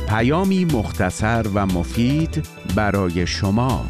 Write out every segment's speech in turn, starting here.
پیامی مختصر و مفید برای شما.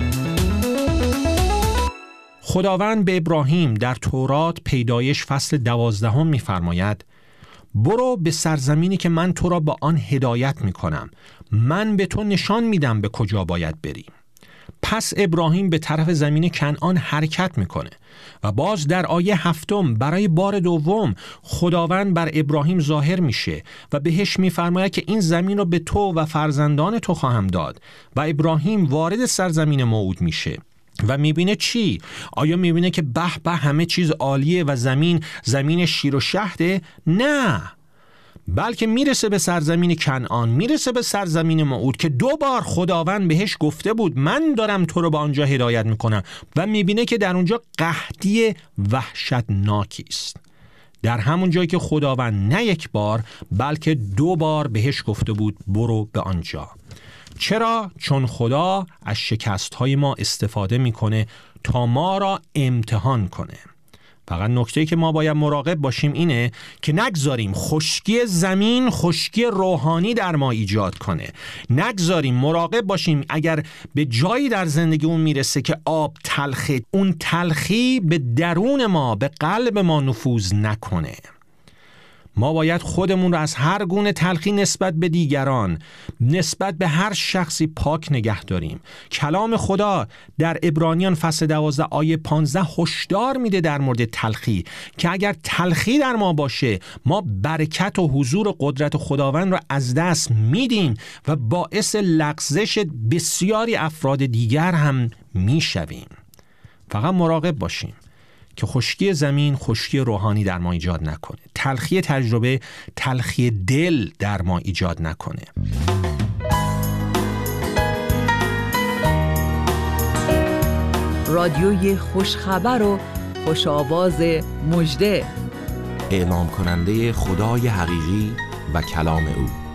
خداوند به ابراهیم در تورات پیدایش فصل 12 می‌فرماید: برو به سرزمینی که من تو را به آن هدایت می‌کنم، من به تو نشان میدم به کجا باید بری. پس ابراهیم به طرف زمین کنعان حرکت میکنه و باز در آیه 7 برای بار دوم خداوند بر ابراهیم ظاهر میشه و بهش میفرماید که این زمین رو به تو و فرزندان تو خواهم داد و ابراهیم وارد سرزمین موعود میشه و میبینه چی؟ آیا میبینه که به به همه چیز عالیه و زمین شیر و شهده؟ نه، بلکه میرسه به سرزمین کنعان، میرسه به سرزمین موعود که 2 بار خداوند بهش گفته بود من دارم تو رو به آنجا هدایت میکنم و میبینه که در اونجا قحطی وحشتناکی است. در همون جایی که خداوند نه 1 بار بلکه 2 بار بهش گفته بود برو به آنجا. چرا؟ چون خدا از شکست‌های ما استفاده میکنه تا ما را امتحان کنه. فقط نکته‌ای که ما باید مراقب باشیم اینه که نگذاریم خشکی زمین خشکی روحانی در ما ایجاد کنه. نگذاریم، مراقب باشیم اگر به جایی در زندگی اون میرسه که آب تلخه، اون تلخی به درون ما، به قلب ما نفوذ نکنه. ما باید خودمون رو از هر گونه تلخی نسبت به دیگران، نسبت به هر شخصی پاک نگه داریم. کلام خدا در عبرانیان فصل 12 آیه 15 هشدار میده در مورد تلخی که اگر تلخی در ما باشه ما برکت و حضور و قدرت خداوند رو از دست میدیم و باعث لغزش بسیاری افراد دیگر هم میشویم. فقط مراقب باشیم که خشکی زمین خشکی روحانی در ما ایجاد نکنه، تلخی تجربه تلخی دل در ما ایجاد نکنه. رادیوی خوشخبر و خوش آواز مژده، اعلام کننده خدای حقیقی و کلام او.